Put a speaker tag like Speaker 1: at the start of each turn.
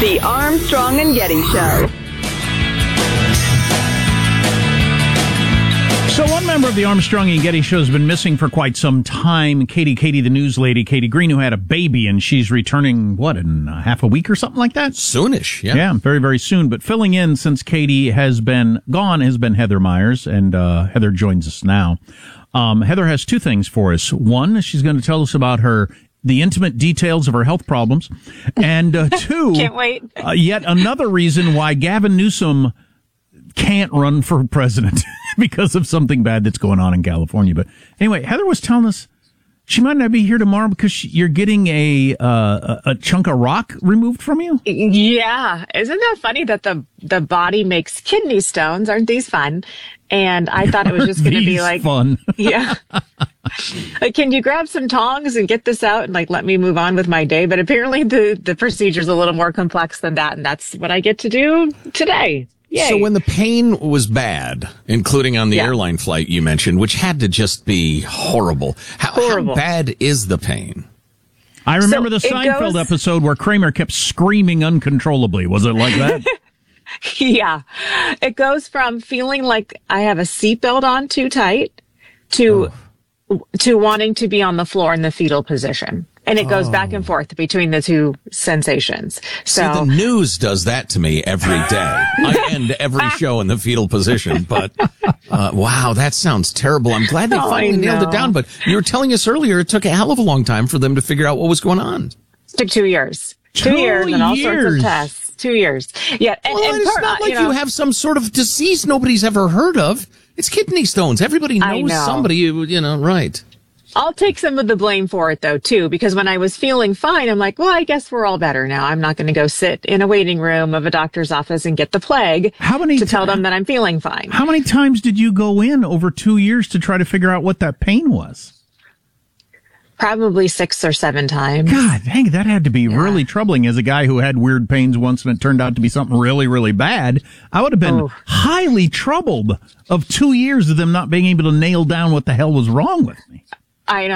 Speaker 1: The Armstrong and Getty Show.
Speaker 2: So one member of the Armstrong and Getty Show has been missing for quite some time. Katie, the news lady, Katie Green, who had a baby, and she's returning, in half a week or something like that?
Speaker 3: Soonish, yeah.
Speaker 2: Yeah, very, very soon. But filling in since Katie has been gone has been Heather Myers, and Heather joins us now. Heather has two things for us. One, she's going to tell us about the intimate details of her health problems. And two,
Speaker 4: can't wait.
Speaker 2: Yet another reason why Gavin Newsom can't run for president because of something bad that's going on in California. But anyway, Heather was telling us she might not be here tomorrow because you're getting a chunk of rock removed from you.
Speaker 4: Yeah. Isn't that funny that the body makes kidney stones? Aren't these fun? And I thought it was just going to be like
Speaker 2: fun.
Speaker 4: Yeah. Like, can you grab some tongs and get this out and let me move on with my day? But apparently the procedure's a little more complex than that. And that's what I get to do today. Yay.
Speaker 3: So when the pain was bad, including on the airline flight you mentioned, which had to just be horrible. How bad is the pain?
Speaker 2: I remember the Seinfeld episode where Kramer kept screaming uncontrollably. Was it like that?
Speaker 4: Yeah. It goes from feeling like I have a seatbelt on too tight to wanting to be on the floor in the fetal position. And it goes back and forth between the two sensations. So
Speaker 3: see, the news does that to me every day. I end every show in the fetal position, but wow, that sounds terrible. I'm glad they finally nailed it down. But you were telling us earlier it took a hell of a long time for them to figure out what was going on.
Speaker 4: It took 2 years. 2 years and all sorts of tests. 2 years. Yeah. And
Speaker 3: it's not like you have some sort of disease nobody's ever heard of. It's kidney stones. Everybody knows somebody, right.
Speaker 4: I'll take some of the blame for it, though, too, because when I was feeling fine, I'm like, well, I guess we're all better now. I'm not going to go sit in a waiting room of a doctor's office and get the plague to tell them that I'm feeling fine.
Speaker 2: How many times did you go in over 2 years to try to figure out what that pain was?
Speaker 4: Probably 6 or 7 times.
Speaker 2: God, dang, that had to be really troubling. As a guy who had weird pains once and it turned out to be something really, really bad, I would have been highly troubled of 2 years of them not being able to nail down what the hell was wrong with me.
Speaker 4: I know.